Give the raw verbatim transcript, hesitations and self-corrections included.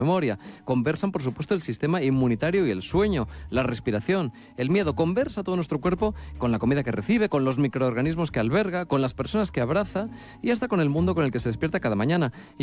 memoria, conversan por supuesto el sistema inmunitario y el sueño, la respiración, el miedo, conversa todo nuestro cuerpo con la comida que recibe, con los microorganismos que alberga, con las personas que abraza y hasta con el mundo con el que se despierta cada mañana. Y